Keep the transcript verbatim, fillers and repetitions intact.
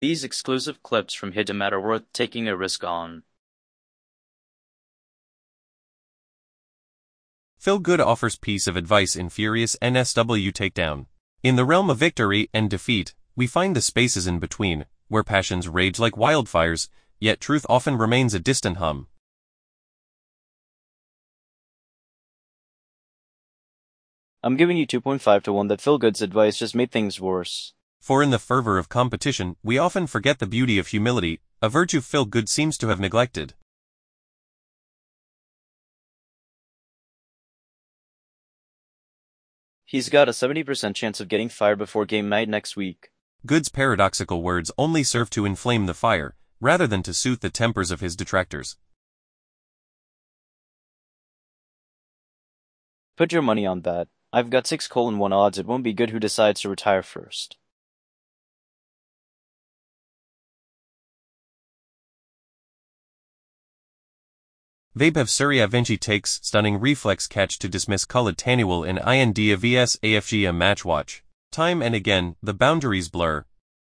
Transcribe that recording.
These exclusive clips from Hitman are worth taking a risk on. Phil Good offers piece of advice in Furious N S W Takedown. In the realm of victory and defeat, we find the spaces in between, where passions rage like wildfires, yet truth often remains a distant hum. I'm giving you two point five to one that Phil Good's advice just made things worse. For in the fervor of competition, we often forget the beauty of humility, a virtue Phil Good seems to have neglected. He's got a seventy percent chance of getting fired before game night next week. Good's paradoxical words only serve to inflame the fire, rather than to soothe the tempers of his detractors. Put your money on that. I've got six colon one odds it won't be Good who decides to retire first. Vaibhav Suryavanshi takes stunning reflex catch to dismiss Khalid Taniwal in India vs A F G A match watch. Time and again, the boundaries blur,